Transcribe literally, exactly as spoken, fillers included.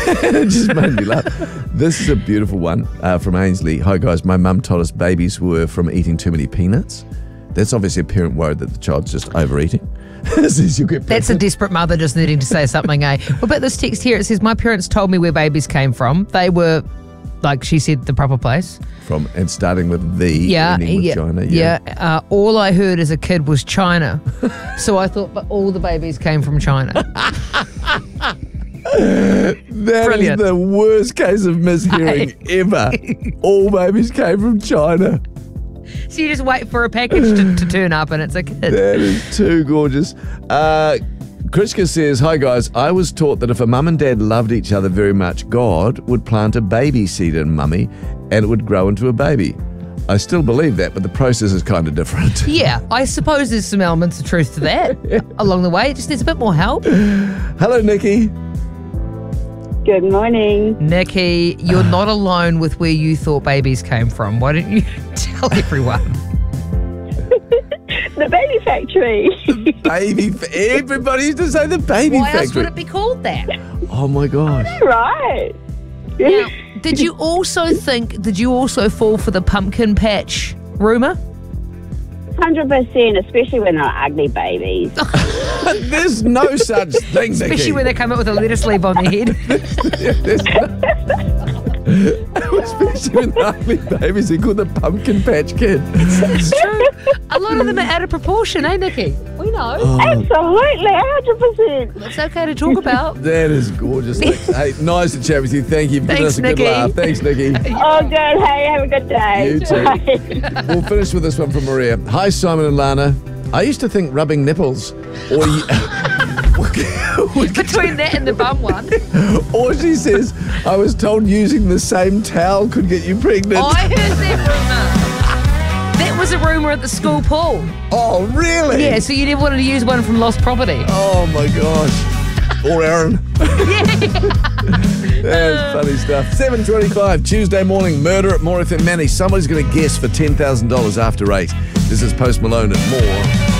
It just made me laugh. This is a beautiful one uh, from Ainsley. Hi, guys. My mum told us babies were from eating too many peanuts. That's obviously a parent worried that the child's just overeating. Says you'll get That's a desperate mother just needing to say something, eh? What about this text here? It says, my parents told me where babies came from. They were, like she said, the proper place. From and starting with the, Yeah, ending with yeah, China. yeah. Uh, all I heard as a kid was China. So I thought, but all the babies came from China. That Brilliant. is the worst case of mishearing ever. All babies came from China. So you just wait for a package to, to turn up and it's a kid. That is too gorgeous. Uh, Krishka says, hi guys, I was taught that if a mum and dad loved each other very much, God would plant a baby seed in mummy and it would grow into a baby. I still believe that, but the process is kind of different. Yeah, I suppose there's some elements of truth to that along the way. It just needs a bit more help. Hello, Nikki. Good morning. Nikki, you're not alone with where you thought babies came from. Why don't you tell everyone? The baby factory. Baby, fa- everybody used to say the baby Why else factory. would it be called that? Oh my gosh. Right. Now, did you also think, did you also fall for the pumpkin patch rumour? one hundred percent, especially when they're ugly babies. There's no such thing, Nikki. Especially when they come up with a lettuce leaf on their head. There's no- Especially when they're ugly babies, they call the pumpkin patch kid. It's true. A lot of them are out of proportion, eh, Nikki? We know. Oh, Absolutely, one hundred percent. It's okay to talk about. that is gorgeous. Hey, nice to chat with you. Thank you for giving Thanks, us a good Nikki. laugh. Thanks, Nikki. Oh, good. Hey, have a good day. You too. Bye. We'll finish with this one from Maria. Hi, Simon and Lana. I used to think rubbing nipples or Between that and the bum one. or she says, I was told using the same towel could get you pregnant. I heard that rumour. That was a rumour at the school pool. Oh, really? Yeah, so you never wanted to use one from lost property. Oh, my gosh. Or Aaron. That's funny stuff. seven twenty-five, Tuesday morning, murder at More F M Manny. Somebody's going to guess for ten thousand dollars after eight. This is Post Malone and more.